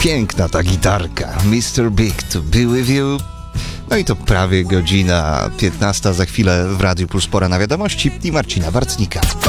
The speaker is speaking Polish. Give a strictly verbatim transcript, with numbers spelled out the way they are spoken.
Piękna ta gitarka. mister Big to be with you. No i to prawie godzina piętnasta. Za chwilę w Radiu Plus pora na wiadomości i Marcina Wartnika.